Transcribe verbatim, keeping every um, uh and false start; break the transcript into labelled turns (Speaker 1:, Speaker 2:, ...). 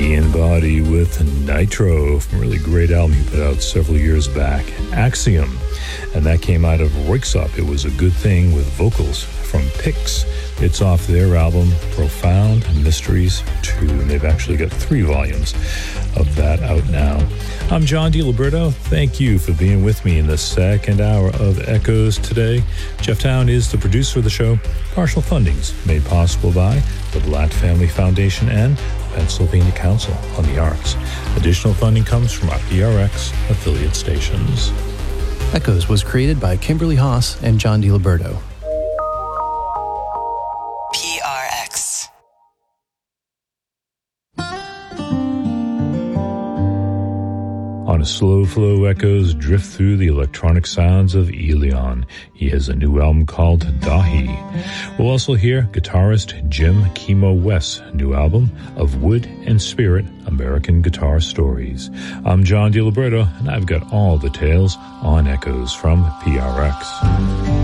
Speaker 1: Ian Body with Nitro from a really great album he put out several years back, Axiom. And that came out of Röyksopp. It was a good thing with vocals from Pix. It's off their album, Profound Mysteries two. And they've actually got three volumes of that out now. I'm John DiLiberto. Thank you for being with me in the second hour of Echoes today. Jeff Town is the producer of the show. Partial funding's made possible by the Blatt Family Foundation and Pennsylvania Council on the Arts. Additional funding comes from our P R X affiliate stations.
Speaker 2: Echoes was created by Kimberly Haas and John DiLiberto.
Speaker 3: P R X.
Speaker 1: On a slow flow, Echoes drift through the electronic sounds of Elion. He has a new album called Dahi. We'll also hear guitarist Jim Chemo West's new album of Wood and Spirit, American Guitar Stories. I'm John DiLiberto, and I've got all the tales on Echoes from P R X.